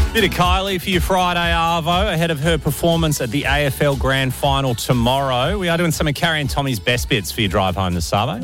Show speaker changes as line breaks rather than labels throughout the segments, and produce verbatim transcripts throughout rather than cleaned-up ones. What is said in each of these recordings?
Bit of Kylie for your Friday Arvo ahead of her performance at the A F L Grand Final tomorrow. We are doing some of Carrie and Tommy's best bits for your drive home this Savo.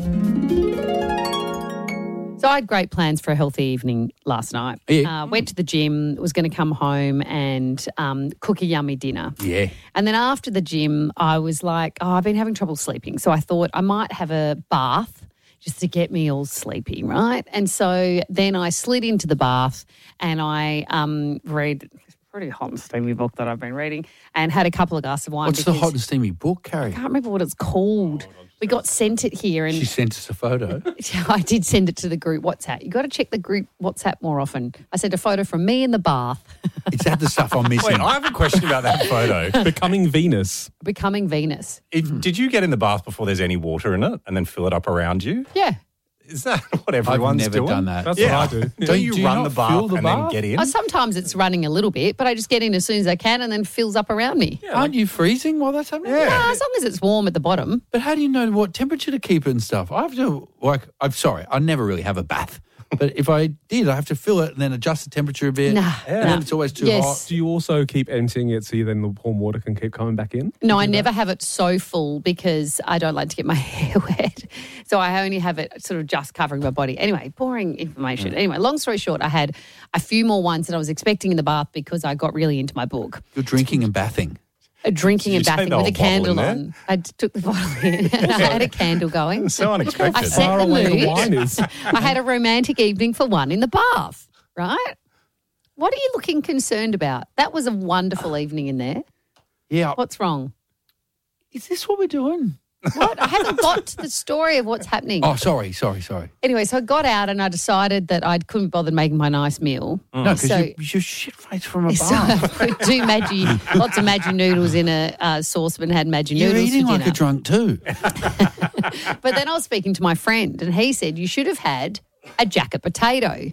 So I had great plans for a healthy evening last night.
Yeah.
Uh, went to the gym, was going to come home and um, cook a yummy dinner.
Yeah.
And then after the gym, I was like, oh, I've been having trouble sleeping. So I thought I might have a bath just to get me all sleepy, right? And so then I slid into the bath and I um, read this pretty hot and steamy book that I've been reading and had a couple of glasses of wine.
What's the
because
hot and steamy book, Carrie?
I can't remember what it's called. We got sent it here and
She sent us a photo.
I did send it to the group WhatsApp. You got to check the group WhatsApp more often. I sent a photo from me in the bath.
Is that the stuff I'm missing?
Wait, I have a question about that photo.
Becoming Venus.
Becoming Venus.
If, did you get in the bath before there's any water in it and then fill it up around you?
Yeah.
Is that what
I've
everyone's
never
doing?
done that.
That's
Yeah.
what I do.
Don't,
Don't-
you
do you
run
not
the bath
fill the
and then
bath?
get in?
Oh, sometimes it's running a little bit, but I just get in as soon as I can and then fills up around me.
Aren't you freezing while that's happening?
Yeah.
Ah, as long as it's warm at the bottom.
But how do you know what temperature to keep it and stuff? I have to, like, I'm sorry, I never really have a bath. But if I did, I have to fill it and then adjust the temperature a bit.
Nah,
And
nah.
then it's always too
Yes.
hot.
Do you also keep emptying it so then the warm water can keep coming back in?
No, I never have it so full because I don't like to get my hair wet. So I only have it sort of just covering my body. Anyway, boring information.
Mm.
Anyway, long story short, I had a few more wines than I was expecting in the bath because I got really into my book.
You're drinking and bathing.
Uh, Drinking
Did
and
you take
bathing
the
with a
whole bottle
candle
in there?
on. I d- took the bottle in. I had a candle going.
So unexpected.
I set
Far
the
away
mood.
the wine is.
I had a romantic evening for one in the bath, right? What are you looking concerned about? That was a wonderful evening in there.
Yeah.
What's wrong?
Is this what we're doing?
What? I haven't got to the story of what's happening.
Oh, sorry, sorry, sorry.
Anyway, so I got out and I decided that I couldn't bother making my nice meal.
No, because
So-
you're, you're shit-faced from a
So
bath.
I put two Maggi, lots of Maggi noodles in a uh, saucepan, had Maggi
You're
noodles
eating
for
like
dinner.
a drunk too.
But then I was speaking to my friend and he said, you should have had a jacket potato. And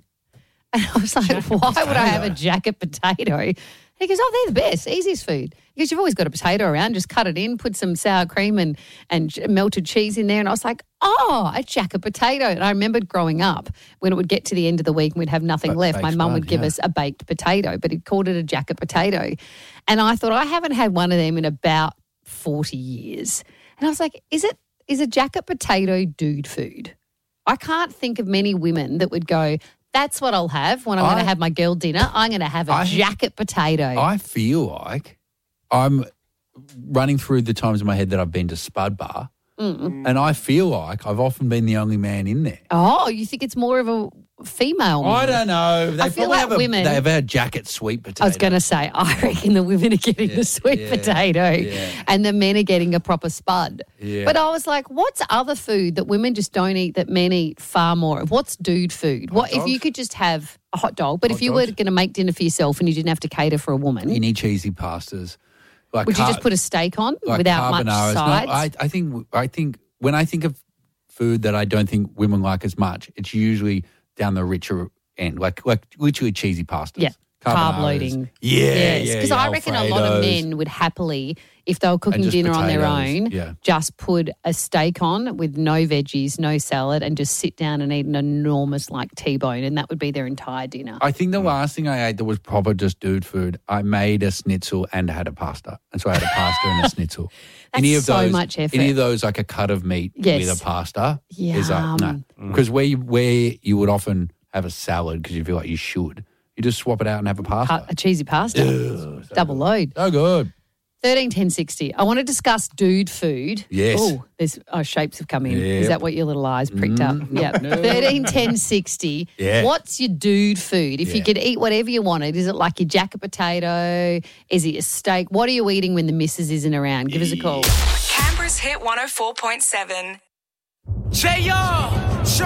I was like, why would I have a jacket potato? He goes, oh, they're the best, easiest food. He goes, you've always got a potato around, just cut it in, put some sour cream and, and melted cheese in there. And I was like, oh, a jacket potato. And I remembered growing up when it would get to the end of the week and we'd have nothing
Ba-
left, my
baked
mum
bun,
would give
yeah.
us a baked potato, but he'd called it a jacket potato. And I thought, I haven't had one of them in about forty years. And I was like, is it is a jacket potato dude food? I can't think of many women that would go, that's what I'll have when I'm going
I-
to have my girl dinner. I'm going to have a
I-
jacket potato.
I feel like I'm running through the times in my head that I've been to Spud Bar, and I feel like I've often been the only man in there.
oh, you think it's more of a female?
I
one?
don't know. They
I feel
probably
like
have a,
women-
They have a jacket sweet potato.
I was going to say, I reckon the women are getting
Yeah,
the sweet
yeah,
potato
yeah.
and the men are getting a proper spud.
Yeah.
But I was like, what's other food that women just don't eat that men eat far more of? What's dude food? What if you could just have a hot dog, but if you were
dogs.
going to make dinner for yourself and you didn't have to cater for a woman,
You need cheesy pastas. Like
would you
car-
just put a steak on
like
without much
carbonaras.
sides?
No, I, I think I think when I think of food that I don't think women like as much, it's usually down the richer end, like like literally cheesy pastas.
Yeah. Carb
Carbonaras.
loading.
Yeah,
Yes,
yeah.
because
yeah,
I reckon a lot of
Alfredos.
men would happily, if they were cooking
just
dinner on their
potatoes,
own,
yeah.
just put a steak on with no veggies, no salad, and just sit down and eat an enormous like T-bone, and that would be their entire dinner.
I think the last thing I ate that was proper just dude food, I made a schnitzel and had a pasta. And so I had a pasta and a schnitzel.
That's so much effort.
Any of those, like a cut of meat
Yes.
with a pasta, is
Yum.
like, no. Because where you, where you would often have a salad because you feel like you should, you just swap it out and have a pasta.
Pa- a cheesy pasta, double load.
So good.
Thirteen ten sixty. I want to discuss dude food.
Yes.
Oh, there's oh, shapes have come in. Is
Yep.
that what your little eyes pricked up? Yeah. Thirteen ten sixty.
Yeah.
What's your dude food? If you
Yeah.
could eat whatever you wanted, is it like your jacket potato? Is it a steak? What are you eating when the missus isn't around? Give us a call.
Canberra's Hit one oh four point seven.
J R